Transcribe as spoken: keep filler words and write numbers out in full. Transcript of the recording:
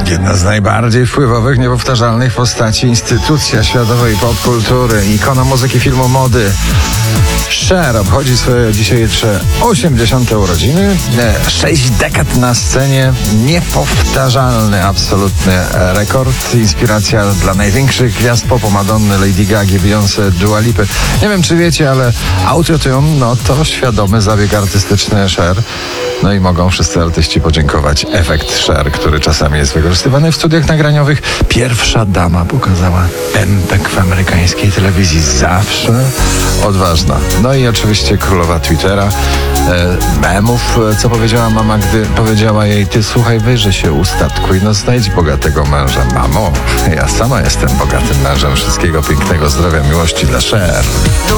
Jedna z najbardziej wpływowych, niepowtarzalnych postaci, instytucja światowej popkultury, ikona muzyki, filmu, mody. Cher obchodzi swoje dzisiejsze osiemdziesiąte urodziny. Sześć dekad na scenie, niepowtarzalny, absolutny rekord. Inspiracja dla największych gwiazd popu, Madonny, Lady Gagi, Beyoncé, Dua Lipy. Nie wiem, czy wiecie, ale autotune, no to świadomy zabieg artystyczny Cher. No i mogą wszyscy artyści podziękować efekt Cher, który czasami jest wykorzystywany w studiach nagraniowych. Pierwsza dama pokazała pępek w amerykańskiej telewizji. Zawsze odważna. No i oczywiście królowa Twittera, e, memów, co powiedziała mama, gdy powiedziała jej: ty słuchaj, wyjrzyj się, ustatkuj, no znajdź bogatego męża. Mamo, ja sama jestem bogatym mężem. Wszystkiego pięknego, zdrowia, miłości dla Cher.